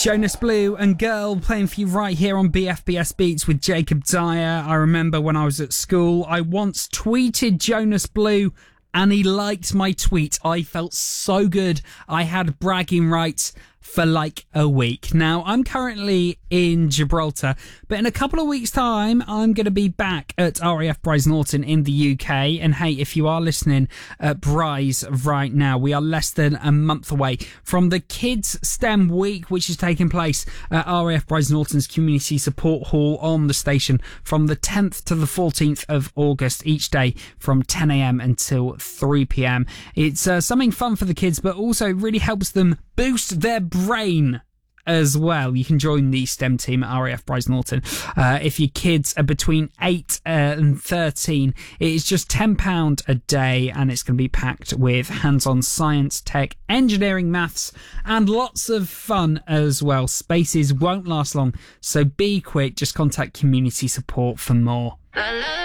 Jonas Blue and Girl playing for you right here on BFBS Beats with Jacob Dyer. I remember when I was at school, I once tweeted Jonas Blue and he liked my tweet. I felt so good. I had bragging rights for like a week. Now, I'm currently in Gibraltar, but in a couple of weeks' time, I'm going to be back at RAF Bryce Norton in the UK. And hey, if you are listening at Bryce right now, we are less than a month away from the Kids STEM Week, which is taking place at RAF Bryce Norton's Community Support Hall on the station from the 10th to the 14th of August, each day from 10 a.m. until 3 p.m. It's something fun for the kids, but also really helps them boost their brain as well. You can join the STEM team at RAF Bryce Norton. If your kids are between 8 and 13, it is just £10 a day, and it's going to be packed with hands-on science, tech, engineering, maths, and lots of fun as well. Spaces won't last long, so be quick. Just contact community support for more.